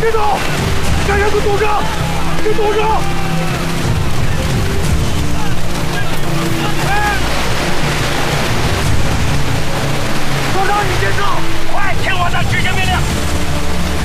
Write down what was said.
别走！赶紧给我躲着！给躲着！首长，你先走！快听我的执行命令！